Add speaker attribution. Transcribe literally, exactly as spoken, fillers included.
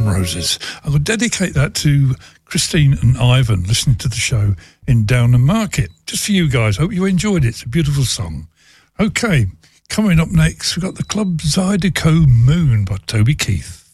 Speaker 1: Roses. I'll dedicate that to Christine and Ivan listening to the show in Downham Market. Just for you guys. Hope you enjoyed it. It's a beautiful song. Okay, coming up next, we've got the Club Zydeco Moon by Toby Keith.